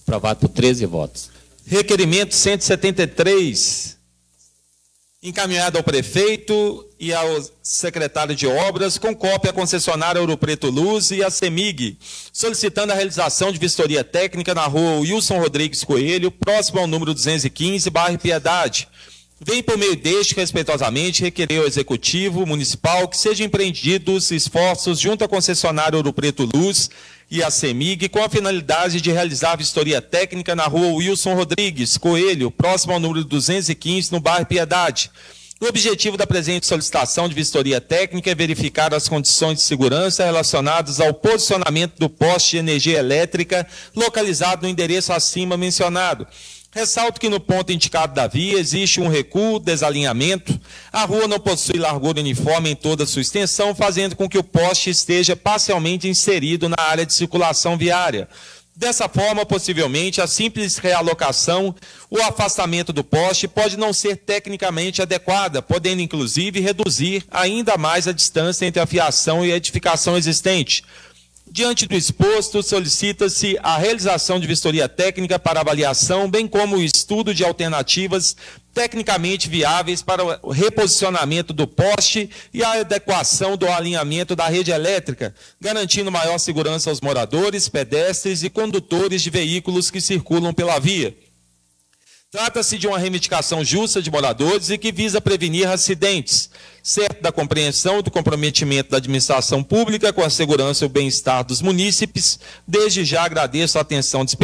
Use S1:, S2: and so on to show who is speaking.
S1: Aprovado por 13 votos.
S2: Requerimento 173, encaminhado ao prefeito e ao secretário de obras, com cópia à concessionária Ouro Preto Luz e à CEMIG, solicitando a realização de vistoria técnica na rua Wilson Rodrigues Coelho, próximo ao número 215, bairro Piedade. Vem por meio deste, respeitosamente, requerer ao Executivo Municipal que sejam empreendidos esforços junto à concessionária Ouro Preto Luz e a CEMIG com a finalidade de realizar a vistoria técnica na rua Wilson Rodrigues Coelho, próximo ao número 215, no bairro Piedade. O objetivo da presente solicitação de vistoria técnica é verificar as condições de segurança relacionadas ao posicionamento do poste de energia elétrica localizado no endereço acima mencionado. Ressalto que no ponto indicado da via existe um recuo, desalinhamento. A rua não possui largura uniforme em toda a sua extensão, fazendo com que o poste esteja parcialmente inserido na área de circulação viária. Dessa forma, possivelmente, a simples realocação ou afastamento do poste pode não ser tecnicamente adequada, podendo, inclusive, reduzir ainda mais a distância entre a fiação e a edificação existente. Diante do exposto, solicita-se a realização de vistoria técnica para avaliação, bem como o estudo de alternativas tecnicamente viáveis para o reposicionamento do poste e a adequação do alinhamento da rede elétrica, garantindo maior segurança aos moradores, pedestres e condutores de veículos que circulam pela via. Trata-se de uma reivindicação justa de moradores e que visa prevenir acidentes, certo da compreensão e do comprometimento da administração pública com a segurança e o bem-estar dos munícipes. Desde já agradeço a atenção dispensada.